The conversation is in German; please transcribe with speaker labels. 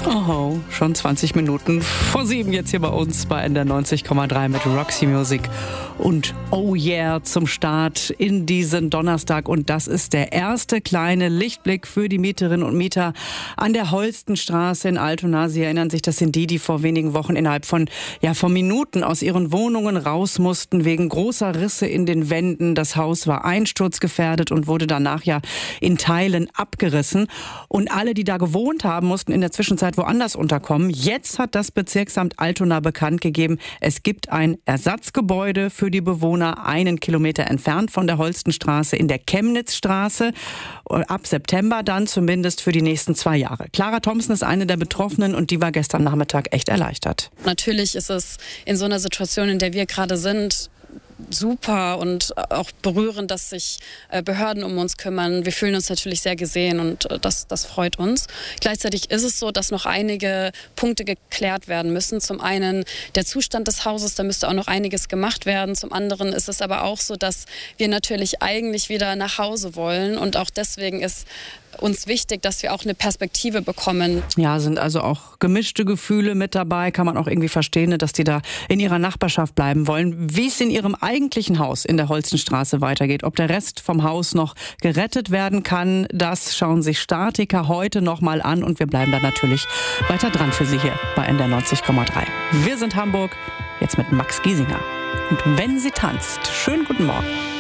Speaker 1: Oh, schon 20 Minuten vor 7 jetzt hier bei uns bei NDR 90,3 mit Roxy Music und Oh Yeah zum Start in diesen Donnerstag. Und das ist der erste kleine Lichtblick für die Mieterinnen und Mieter an der Holstenstraße in Altona. Sie erinnern sich, das sind die vor wenigen Wochen innerhalb von Minuten aus ihren Wohnungen raus mussten wegen großer Risse in den Wänden. Das Haus war einsturzgefährdet und wurde danach in Teilen abgerissen. Und alle, die da gewohnt haben, mussten in der Zwischenzeit woanders unterkommen. Jetzt hat das Bezirksamt Altona bekannt gegeben, es gibt ein Ersatzgebäude für die Bewohner 1 Kilometer entfernt von der Holstenstraße in der Chemnitzstraße. Ab September dann zumindest für die nächsten 2 Jahre. Clara Thompson ist eine der Betroffenen und die war gestern Nachmittag echt erleichtert.
Speaker 2: Natürlich ist es in so einer Situation, in der wir gerade sind, super und auch berührend, dass sich Behörden um uns kümmern. Wir fühlen uns natürlich sehr gesehen und das freut uns. Gleichzeitig ist es so, dass noch einige Punkte geklärt werden müssen. Zum einen der Zustand des Hauses, da müsste auch noch einiges gemacht werden. Zum anderen ist es aber auch so, dass wir natürlich eigentlich wieder nach Hause wollen und auch deswegen ist uns wichtig, dass wir auch eine Perspektive bekommen.
Speaker 1: Ja, sind also auch gemischte Gefühle mit dabei, kann man auch irgendwie verstehen, dass die da in ihrer Nachbarschaft bleiben wollen. Wie es in ihrem eigentlichen Haus in der Holstenstraße weitergeht, ob der Rest vom Haus noch gerettet werden kann, das schauen sich Statiker heute noch mal an und wir bleiben da natürlich weiter dran für Sie hier bei NDR 90,3. Wir sind Hamburg, jetzt mit Max Giesinger. Und wenn sie tanzt, schönen guten Morgen.